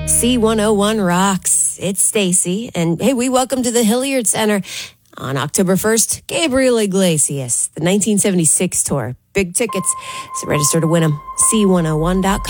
C101 rocks. It's Stacy. And hey, we welcome to the Hilliard Center on October 1st, Gabriel Iglesias, the 1976 tour. Big tickets. So register to win them. C101.com.